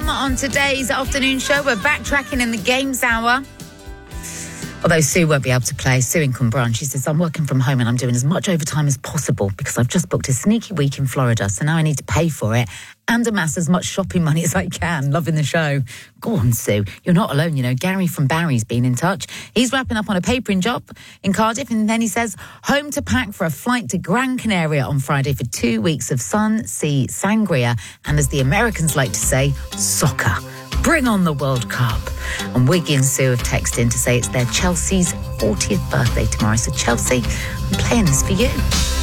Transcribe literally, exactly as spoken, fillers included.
on today's afternoon show. We're backtracking in the games hour. Although Sue won't be able to play. Sue in Cumbrun, she says, I'm working from home and I'm doing as much overtime as possible because I've just booked a sneaky week in Florida, so now I need to pay for it and amass as much shopping money as I can. Loving the show. Go on, Sue. You're not alone, you know. Gary from Barry's been in touch. He's wrapping up on a papering job in Cardiff, and then he says, home to pack for a flight to Gran Canaria on Friday for two weeks of sun, sea, sangria, and as the Americans like to say, soccer. Bring on the World Cup. And Wiggy and Sue have texted in to say it's their Chelsea's fortieth birthday tomorrow. So Chelsea, I'm playing this for you.